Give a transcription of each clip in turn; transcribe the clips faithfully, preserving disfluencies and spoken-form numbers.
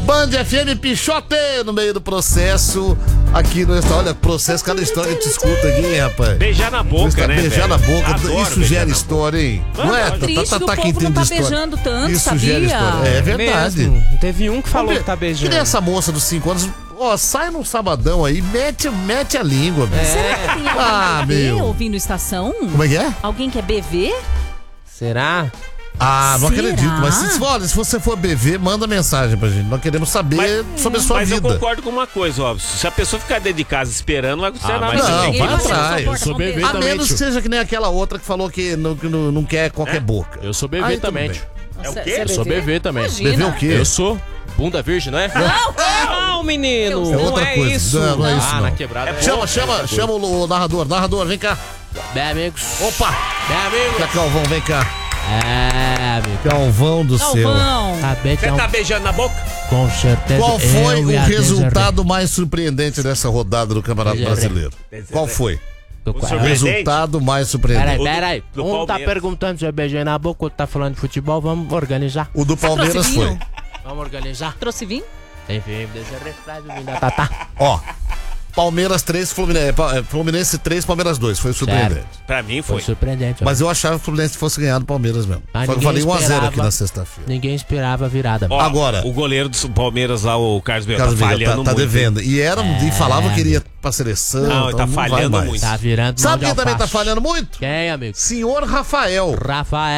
Band F M Pichote no meio do processo. Aqui no olha, processo, cada história que te escuta aqui, hein, rapaz? Beijar na boca, né? Beijar velho? na boca, Adoro isso gera na história, hein? Não é? Triste Tá, que tá, o tá quem povo não tem tá história. beijando tanto, Isso sabia? gera história. É verdade. Mesmo. Teve um que falou que tá Que beijando. nem essa moça dos cinco anos. Ó, sai num sabadão aí, mete, mete a língua, meu. Será que tem alguém Ah, que é B V meu. ouvindo estação? Como é que é? Alguém que é B V? Será? Ah, não Será? acredito. Mas se, olha, se você for B V, manda mensagem pra gente. Nós queremos saber Mas- sobre a sua Mas vida. eu concordo com uma coisa, óbvio. Se a pessoa ficar dentro de casa esperando, não vai acontecer Ah, nada. mas não, Ninguém vai vai atrás. chegar na Eu porta sou com bebê beijo. A também, menos que tio. seja que nem aquela outra que falou que não, que não, não quer qualquer boca. Eu sou bebê Aí, tudo também, bem. tio. É o Cê- quê? cê Eu sou bebê também. Imagina. Bebê o quê? Eu sou bunda virgem, não é? Não! Não, menino. É Não outra é coisa. isso. Não, não é isso, Ah, não. na quebrada. é Chama, bom. chama, chama o, o narrador. Narrador, vem cá. Bem, amigos. Opa! Bem, amigos. Cá, Calvão, vem cá. É, amigo. Calvão do céu. Galvão. Acabei de Você dar um- tá beijando na boca? Com certeza. Qual foi eu e o a resultado mais surpreendente dessa rodada do Campeonato Desirê. Brasileiro? Qual foi? Desirê. Tô O com- senhor O Presidente? resultado mais Peraí, surpreendente. peraí. do Um tá Palmeiras. perguntando se eu beijei na boca, outro tá falando de futebol. Vamos organizar. O do Palmeiras trouxe foi. vinho? Vamos organizar. Trouxe vinho? Tem filme, Desirê, traz o vinho da Tatá. Ó, Palmeiras três, Fluminense, Pa- Fluminense três, Palmeiras dois. Foi surpreendente. Pra mim Foi foi. surpreendente. ó. Mas eu achava que o Fluminense fosse ganhar do Palmeiras mesmo. Mas Só que eu falei ninguém um a zero aqui esperava. na sexta-feira. Ninguém esperava a virada. Ó, Agora. O goleiro do Palmeiras lá, o Carlos Miguel, Carlos tá Miguel falhando tá, tá muito. devendo. E, era, e falava que iria pra seleção. Não, ele então tá vai falhando mais. muito. Tá virando mão Sabe de quem também tá alface. falhando muito? Quem, amigo? Senhor Rafael. Rafael,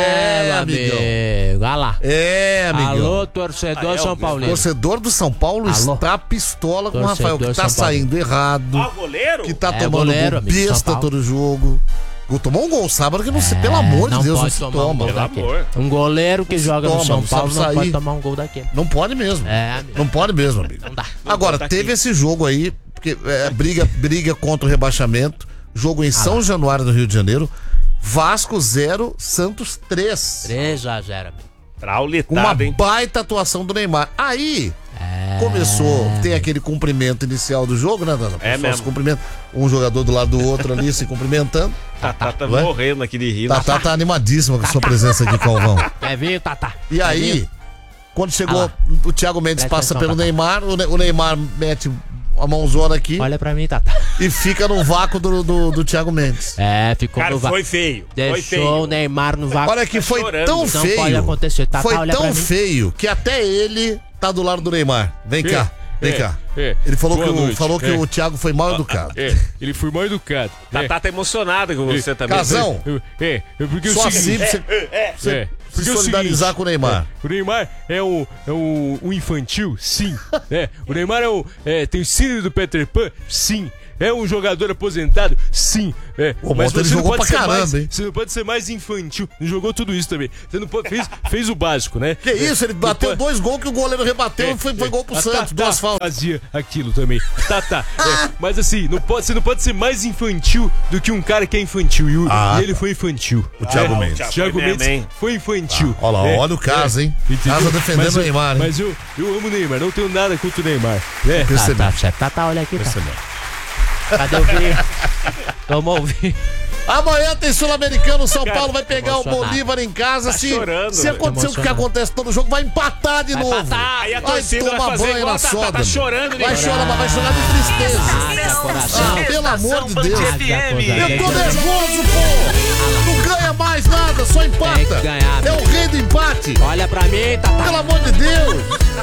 É, amigo. Olha lá. É, amigão. Alô, torcedor Rafael, São Paulino. Torcedor do São Paulo Alô. está pistola com o Torcedor Rafael, que tá São Paulo. saindo errado, Ah, o goleiro? que tá É, tomando goleiro, gol amigo, São besta Paulo. todo jogo. Gol- Tomou um gol sábado que não se, É, pelo amor de não Deus, não pode se tomar um toma. gol Pelo daquele. amor. Um goleiro que Não se joga toma, no São não sabe Paulo não sair. pode tomar um gol daquele. Não pode mesmo. É, amigo. Não pode mesmo, amigo. Não dá. Agora, tá teve aqui. esse jogo aí, porque é, briga, briga contra o rebaixamento. Jogo em São Januário, no Rio de Janeiro. Vasco zero, Santos três. três a zero, amigo. Com uma Traulitada, hein? baita atuação do Neymar. Aí É. começou, tem aquele cumprimento inicial do jogo, né, Dana? É mesmo. Se cumprimenta, um jogador do lado do outro ali se cumprimentando. Tá, tá, tá Vai? morrendo aqui de rir. né? Tatá tá animadíssima com a sua presença aqui, Calvão. É vinho, Tatá. E É aí, vinho. quando chegou, Ah lá. o Thiago Mendes Presta passa atenção, pelo Tatá. Neymar, o, Ne- o Neymar mete a mãozona aqui Olha pra mim, Tatá. e fica no vácuo do, do, do Thiago Mendes. É, ficou Cara, no vácuo. foi feio. Foi Deixou feio. o Neymar no vácuo. Olha que foi chorando. tão Não feio. pode acontecer. Tatá, Foi olha pra tão mim. feio que até ele tá do lado do Neymar. Vem É, cá, vem é, cá. é. Ele falou Boa que, o, noite. falou que É. o Thiago foi mal educado. É, ele foi mal educado. É. Tatá tá emocionada com você também. Casão, É, é porque só o assim seguinte, você, você é, se porque é o solidarizar seguinte, com o Neymar. é, o Neymar é um, é um, um infantil? Sim. É, o Neymar é um, é, tem o síndrome do Peter Pan? Sim. É um jogador aposentado? Sim. É. Pô, Mas Walter, ele você não jogou pode pra ser caramba, mais, hein? você não pode ser mais infantil. Não jogou tudo isso também. Você não pode, fez, fez o básico, né? Que isso, ele bateu pode- dois gols que o goleiro rebateu É, e foi, foi é. gol pro A Santos, Tatá duas faltas. fazia aquilo também. Tá, tá. É, mas assim, não pode, você não pode ser mais infantil do que um cara que é infantil. E, o- Ah, e ele foi infantil. O Thiago Ah, Mendes. o Thiago Thiago foi Mendes mesmo, hein? foi infantil. Olha lá, É, olha o caso, é, hein? entendeu? Casa defendendo Mas o eu- Neymar, hein? Mas eu, eu amo o Neymar, não tenho nada contra o Neymar. É. Percebi. Tá, tá, Tatá, olha aqui, tá. Percebi. Cadê o vinho? Tomou o vinho. Amanhã tem Sul-Americano, São Cara, Paulo vai pegar o emocionado. Bolívar em casa. Tá se chorando, se velho. acontecer o que Emocionado. acontece todo jogo, vai empatar de Vai novo. empatar. Aí a Vai torcida vai tomar fazer banho igual na a Tatá, soda. tá chorando, Vai né? chorar, mas vai chorar de tristeza. Haja coração. Ah, pelo amor de Deus. Haja coisa. Eu tô nervoso, pô! Não ganha mais nada, só empata. Tem que ganhar, É o rei do empate. Olha pra mim, Tatá. Pelo amor de Deus.